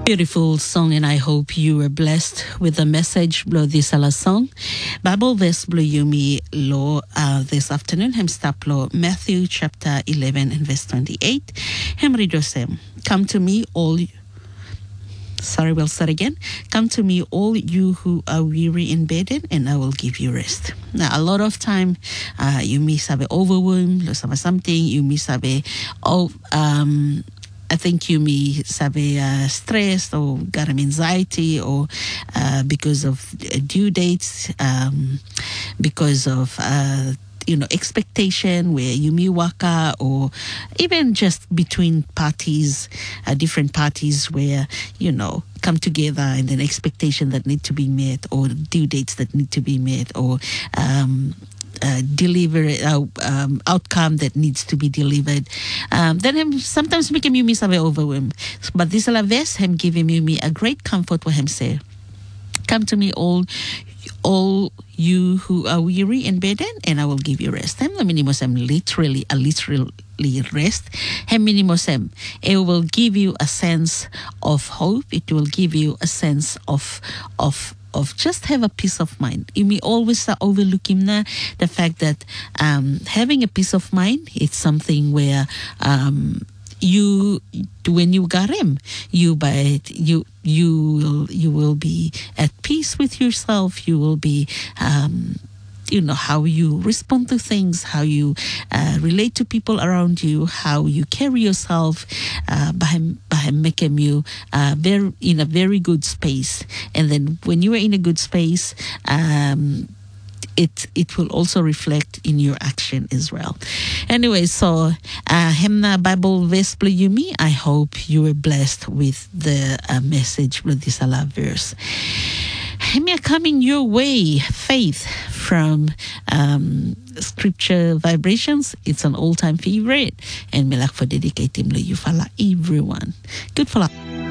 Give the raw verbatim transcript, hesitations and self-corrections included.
Beautiful song, and I hope you were blessed with the message below this ala song. Bible verse below Yumi law uh, this afternoon. Hem stop law Matthew chapter eleven and verse twenty-eight. Hem read osem. Come to me all. Sorry, we'll start again. Come to me, all you who are weary and burdened, and I will give you rest. Now, a lot of time, uh, you may have overwhelmed, lose something. You may have oh um. I think you may have uh, stress or got an anxiety or uh, because of due dates, um, because of uh, you know expectation where you may waka, or even just between parties, uh, different parties where you know come together and then expectation that need to be met, or due dates that need to be met, or um, Uh, deliver uh, um, outcome that needs to be delivered. Um, then him sometimes make him you miss away overwhelmed. But this ala verse him give him you me a great comfort for him say, come to me all all you who are weary and burdened, and I will give you rest. Him the minimos him literally a literally rest. Him minimos him it will give you a sense of hope. It will give you a sense of of of just have a peace of mind. You may always uh, overlook him na, the fact that um, having a peace of mind, it's something where um, you, when you got him, you by you you will you will be at peace with yourself. You will be um, you know how you respond to things, how you uh, relate to people around you, how you carry yourself. Uh, by him, by him making you uh, very in a very good space, and then when you are in a good space, um, it it will also reflect in your action as well. Anyway, so uh, Hemna Bible verse Yumi. I hope you were blessed with the uh, message with this Allah verse. Hemia coming your way, faith from um, Scripture Vibrations. It's an all-time favorite, and me like for dedicating you for everyone. Good for